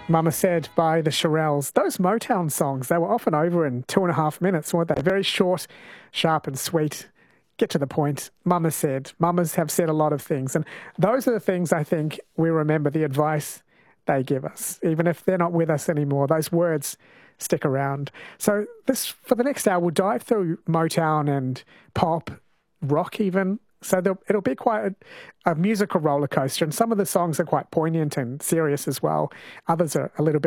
Mama Said by the Shirelles. Those Motown songs, they were often over in 2.5 minutes, weren't they? Very short, sharp and sweet. Get to the point. Mama said. Mamas have said a lot of things. And those are the things I think we remember, the advice they give us. Even if they're not with us anymore, those words stick around. So for the next hour, we'll dive through Motown and pop, rock even. So it'll be quite a musical roller coaster. And some of the songs are quite poignant and serious as well. Others are a little bit